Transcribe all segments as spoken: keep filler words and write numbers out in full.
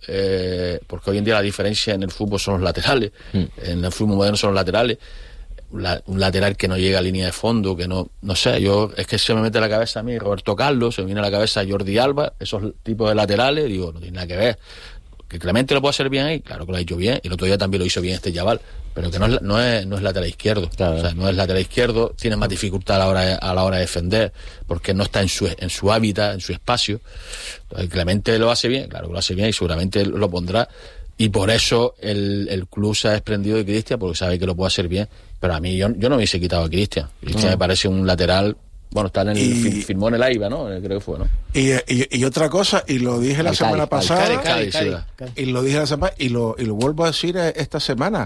eh, porque hoy en día la diferencia en el fútbol son los laterales, mm. en el fútbol moderno son los laterales, La, un lateral que no llega a línea de fondo, que no, no sé, yo, es que se me mete a la cabeza a mí Roberto Carlos, se me viene a la cabeza Jordi Alba, esos tipos de laterales, digo, no tiene nada que ver. Que Clemente lo puede hacer bien ahí, claro que lo ha hecho bien, y el otro día también lo hizo bien este chaval, pero que no es, no es, no es lateral izquierdo, claro. O sea, no es lateral izquierdo, tiene más dificultad a la hora de, a la hora de defender, porque no está en su, en su hábitat, en su espacio. Entonces, Clemente lo hace bien, claro que lo hace bien, y seguramente lo pondrá, y por eso el, el club se ha desprendido de Cristian, porque sabe que lo puede hacer bien. Pero a mí, yo, yo no me hubiese quitado a Cristian. Cristian no. me parece un lateral. Bueno, está en el, y, firmó en el AIBA, ¿no? Creo que fue, ¿no? Y, y, y otra cosa, y lo dije la Cali, semana pasada, Cali, Cali, Cali, Cali, Cali. y lo dije la semana, y lo, y lo vuelvo a decir esta semana.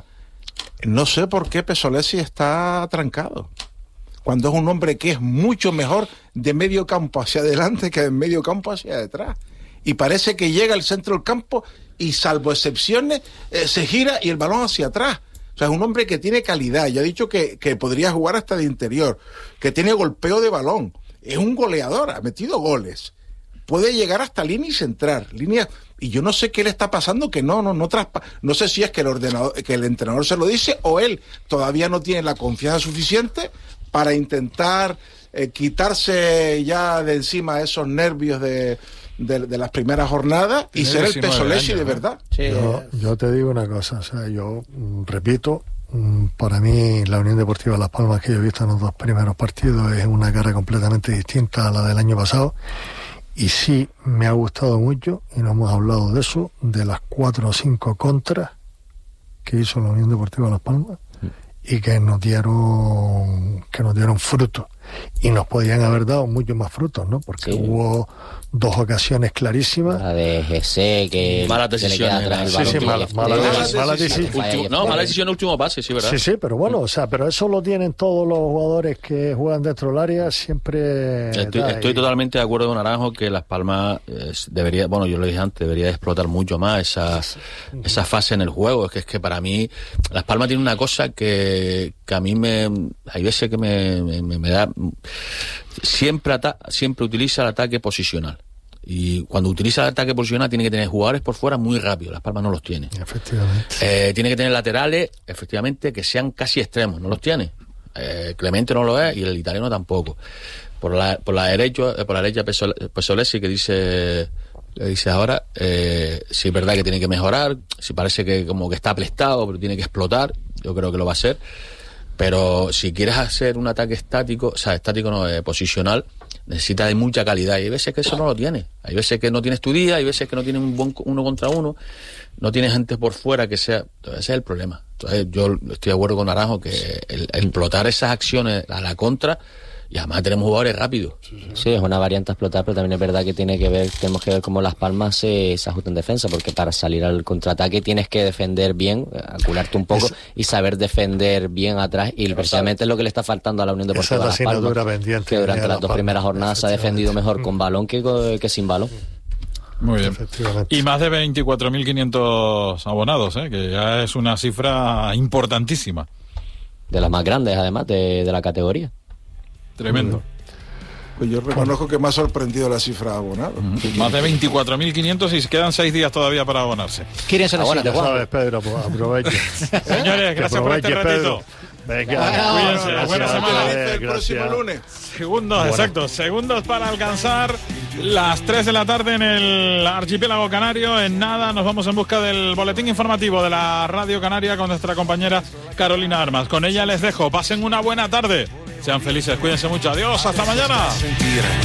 No sé por qué Pesolesi está trancado. Cuando es un hombre que es mucho mejor de medio campo hacia adelante que de medio campo hacia detrás. Y parece que llega al centro del campo y, salvo excepciones, eh, se gira y el balón hacia atrás. O sea, es un hombre que tiene calidad, ya he dicho que, que podría jugar hasta de interior, que tiene golpeo de balón, es un goleador, ha metido goles, puede llegar hasta línea y centrar, línea, y yo no sé qué le está pasando, que no, no, no traspa, no sé si es que el ordenador, que el entrenador se lo dice, o él todavía no tiene la confianza suficiente para intentar eh, quitarse ya de encima esos nervios de... De, de las primeras jornadas y ser el Pesolesi de verdad. Sí, yo, yo te digo una cosa, o sea, yo mm, repito, mm, para mí la Unión Deportiva Las Palmas que yo he visto en los dos primeros partidos es una cara completamente distinta a la del año pasado, y sí me ha gustado mucho, y no hemos hablado de eso, de las cuatro o cinco contras que hizo la Unión Deportiva Las Palmas y que nos dieron que nos dieron frutos, y nos podían haber dado muchos más frutos, ¿no? Porque sí. hubo dos ocasiones clarísimas. La de G C, que malas decisiones. Sí, sí, malas mala, mala decisiones. No, mala decisión en último pase, sí, ¿verdad? Sí, sí, pero bueno, o sea, pero eso lo tienen todos los jugadores que juegan dentro del área, siempre... Estoy, da, estoy y... totalmente de acuerdo con Naranjo que Las Palmas eh, debería, bueno, yo lo dije antes, debería explotar mucho más esa, esa fase en el juego. Es que es que para mí, Las Palmas tiene una cosa que, que a mí me... Hay veces que me, me, me da... Siempre, ata- siempre utiliza el ataque posicional. Y cuando utiliza el ataque posicional tiene que tener jugadores por fuera muy rápido. Las Palmas no los tiene. Efectivamente. Eh, tiene que tener laterales, efectivamente, que sean casi extremos. No los tiene. Eh, Clemente no lo es y el italiano tampoco. Por la, por la derecha, por la derecha Pesolesi, que dice, que dice ahora, eh, si es verdad que tiene que mejorar, si parece que como que está aplastado, pero tiene que explotar. Yo creo que lo va a hacer. Pero si quieres hacer un ataque estático, o sea, estático no, eh, posicional, necesita de mucha calidad. Y hay veces que eso no lo tiene. Hay veces que no tienes tu día, hay veces que no tienes un buen uno contra uno, no tienes gente por fuera que sea... Entonces ese es el problema. Entonces yo estoy de acuerdo con Naranjo que el, el explotar esas acciones a la contra, y además tenemos jugadores rápidos. Sí, sí. sí, es una variante a explotar, pero también es verdad que tiene que ver, tenemos que ver cómo Las Palmas se, se ajustan en defensa, porque para salir al contraataque tienes que defender bien, acularte un poco es, y saber defender bien atrás, y precisamente es lo que le está faltando a la Unión Deportiva Las Palmas, que durante las dos primeras jornadas se ha defendido mejor con balón que, que sin balón. Muy bien. Y más de veinticuatro mil quinientos abonados, ¿eh? Que ya es una cifra importantísima. De las más grandes, además, de, de la categoría. Tremendo. Pues yo reconozco que me ha sorprendido la cifra de abonados. Uh-huh. Más de veinticuatro mil quinientos y quedan seis días todavía para abonarse. ¿Quieren ser abonarse? Ya sabes, Pedro, pues aproveche. Señores, gracias por este ratito. Venga, bueno, cuídense. Buena, buena semana. semana. El próximo lunes. Segundos, bueno. exacto. Segundos para alcanzar las tres de la tarde en el archipiélago canario. En nada nos vamos en busca del boletín informativo de la Radio Canaria con nuestra compañera Carolina Armas. Con ella les dejo. Pasen una buena tarde. Sean felices. Cuídense mucho. Adiós. Hasta mañana.